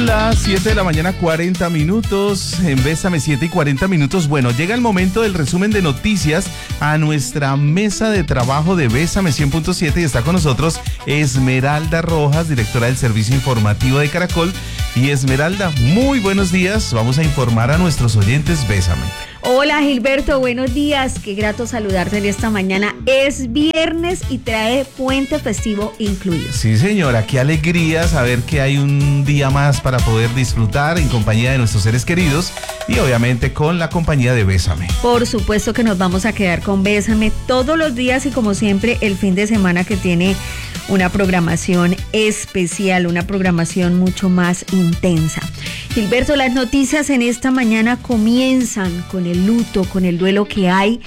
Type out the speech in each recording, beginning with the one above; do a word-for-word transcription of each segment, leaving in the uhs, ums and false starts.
Las siete de la mañana, cuarenta minutos, en Bésame siete y cuarenta minutos. Bueno, llega el momento del resumen de noticias a nuestra mesa de trabajo de Bésame cien punto siete y está con nosotros Esmeralda Rojas, directora del Servicio Informativo de Caracol. Y Esmeralda, muy buenos días, vamos a informar a nuestros oyentes. Bésame. Hola Gilberto, buenos días, qué grato saludarte en esta mañana. Es viernes y trae puente festivo incluido. Sí señora, qué alegría saber que hay un día más para poder disfrutar en compañía de nuestros seres queridos y obviamente con la compañía de Bésame. Por supuesto que nos vamos a quedar con Bésame todos los días y como siempre el fin de semana que tiene una programación especial, una programación mucho más intensa. Gilberto, las noticias en esta mañana comienzan con el luto, con el duelo que hay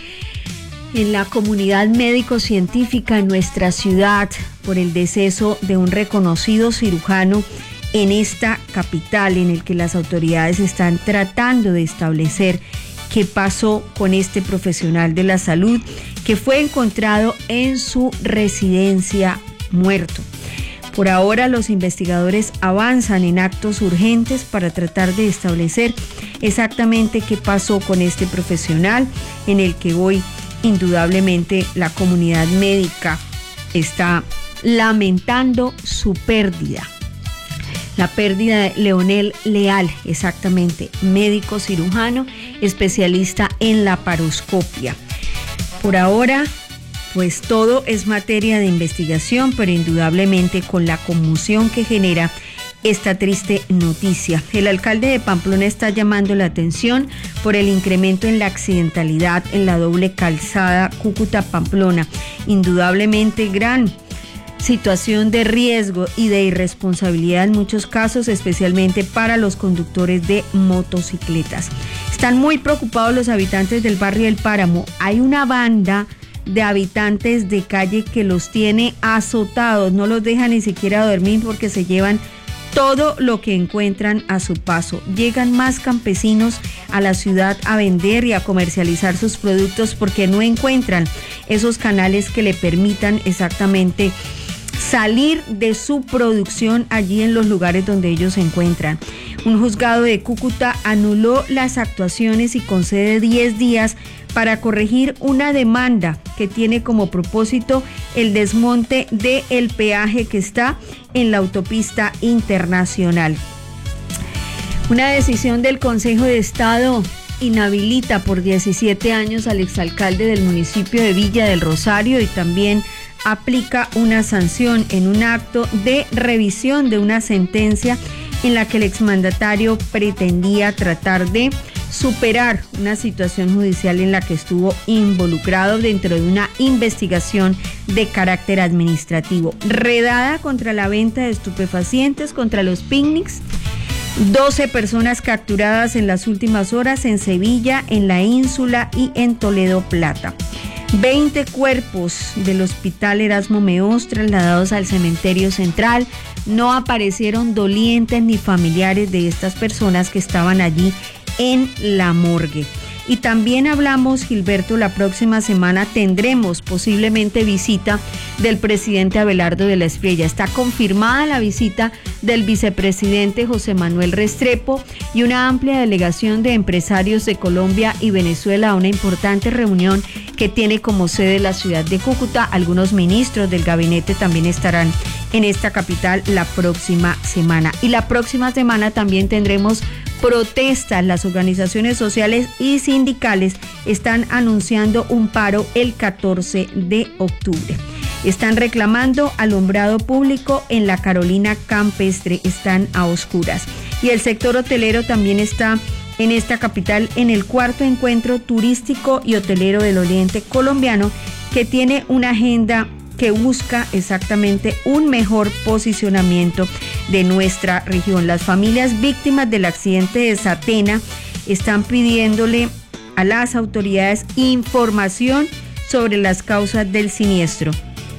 en la comunidad médico-científica en nuestra ciudad por el deceso de un reconocido cirujano en esta capital, en el que las autoridades están tratando de establecer qué pasó con este profesional de la salud que fue encontrado en su residencia muerto. Por ahora los investigadores avanzan en actos urgentes para tratar de establecer exactamente qué pasó con este profesional, en el que hoy indudablemente la comunidad médica está lamentando su pérdida. La pérdida de Leonel Leal, exactamente, médico cirujano, especialista en laparoscopia. Por ahora, pues todo es materia de investigación, pero indudablemente con la conmoción que genera esta triste noticia. El alcalde de Pamplona está llamando la atención por el incremento en la accidentalidad en la doble calzada Cúcuta-Pamplona. Indudablemente gran situación de riesgo y de irresponsabilidad en muchos casos, especialmente para los conductores de motocicletas. Están muy preocupados los habitantes del barrio El Páramo. Hay una banda de habitantes de calle que los tiene azotados, no los dejan ni siquiera dormir porque se llevan todo lo que encuentran a su paso. Llegan más campesinos a la ciudad a vender y a comercializar sus productos porque no encuentran esos canales que le permitan exactamente salir de su producción allí en los lugares donde ellos se encuentran. Un juzgado de Cúcuta anuló las actuaciones y concede diez días para corregir una demanda que tiene como propósito el desmonte del peaje que está en la autopista internacional. Una decisión del Consejo de Estado inhabilita por diecisiete años al exalcalde del municipio de Villa del Rosario y también aplica una sanción en un acto de revisión de una sentencia en la que el exmandatario pretendía tratar de superar una situación judicial en la que estuvo involucrado dentro de una investigación de carácter administrativo. Redada contra la venta de estupefacientes, contra los picnics, doce personas capturadas en las últimas horas en Sevilla, en la Ínsula y en Toledo Plata. veinte cuerpos del Hospital Erasmo Meós trasladados al cementerio central. No aparecieron dolientes ni familiares de estas personas que estaban allí en la morgue. Y también hablamos, Gilberto, la próxima semana tendremos posiblemente visita del presidente Abelardo de la Espriella. Está confirmada la visita del vicepresidente José Manuel Restrepo y una amplia delegación de empresarios de Colombia y Venezuela a una importante reunión que tiene como sede la ciudad de Cúcuta. Algunos ministros del gabinete también estarán en esta capital la próxima semana. Y la próxima semana también tendremos protestas. Las organizaciones sociales y sindicales están anunciando un paro el catorce de octubre. Están reclamando alumbrado público en la Carolina Campestre, están a oscuras. Y el sector hotelero también está en esta capital en el cuarto encuentro turístico y hotelero del Oriente colombiano, que tiene una agenda que busca exactamente un mejor posicionamiento de nuestra región. Las familias víctimas del accidente de Satena están pidiéndole a las autoridades información sobre las causas del siniestro.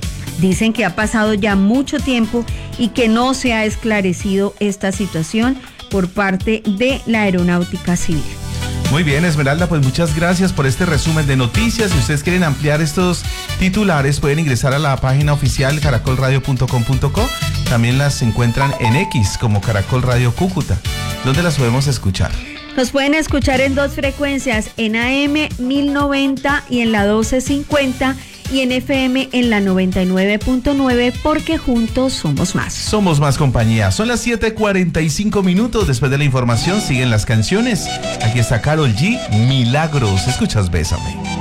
Dicen que ha pasado ya mucho tiempo y que no se ha esclarecido esta situación por parte de la Aeronáutica Civil. Muy bien, Esmeralda, pues muchas gracias por este resumen de noticias. Si ustedes quieren ampliar estos titulares, pueden ingresar a la página oficial caracol radio punto com punto co También las encuentran en X como Caracol Radio Cúcuta. ¿Dónde las podemos escuchar? Nos pueden escuchar en dos frecuencias, en A M mil noventa y en la doce cincuenta, y en F M en la noventa y nueve punto nueve, porque juntos somos más. Somos más compañía. Son las siete cuarenta y cinco minutos. Después de la información siguen las canciones. Aquí está Karol G, Milagros. Escuchas Bésame.